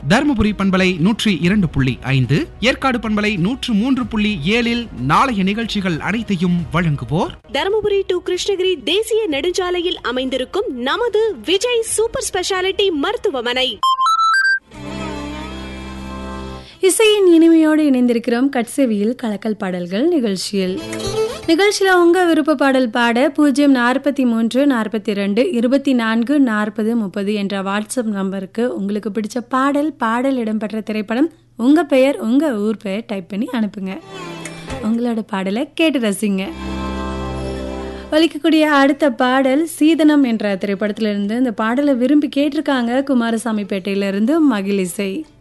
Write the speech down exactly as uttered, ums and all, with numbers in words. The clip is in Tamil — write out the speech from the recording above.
தருமபுரி பண்பலை நூற்றி இரண்டு புள்ளி ஐந்து, ஏற்காடு பண்பலை நூற்று மூன்று புள்ளி ஏழில் நாளைய நிகழ்ச்சிகள் அனைத்தையும் வழங்குவோர் தருமபுரி டு கிருஷ்ணகிரி தேசிய நெடுஞ்சாலையில் அமைந்திருக்கும் நமது விஜய் சூப்பர் ஸ்பெஷாலிட்டி மருத்துவமனை. இசையின் இனிமையோடு இணைந்திருக்கிறோம் கட்செவியில் கலக்கல் பாடல்கள் நிகழ்ச்சியில். நிகழ்ச்சியில் உங்க விருப்ப பாடல் பாட பூஜ்ஜியம் நாற்பத்தி மூன்று நாற்பத்தி ரெண்டு இருபத்தி நான்கு நாற்பது முப்பது என்ற வாட்ஸ்அப் நம்பருக்கு உங்களுக்கு பிடிச்ச பாடல், பாடல் இடம்பெற்ற திரைப்படம், உங்க பெயர், உங்க ஊர் பெயர் டைப் பண்ணி அனுப்புங்க. உங்களோட பாடலை கேட்டு ரசிங்க. ஒலிக்கக்கூடிய அடுத்த பாடல் சீதனம் என்ற திரைப்படத்திலிருந்து. இந்த பாடலை விரும்பி கேட்டிருக்காங்க குமாரசாமி பேட்டையிலிருந்து மகிழிசை.